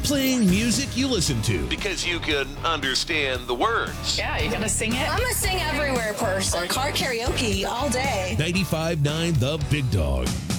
playing music you listen to. Because you can understand the words. Yeah, you gotta sing it. I'm a sing everywhere person. Car karaoke all day. 95.9 The Big Dog.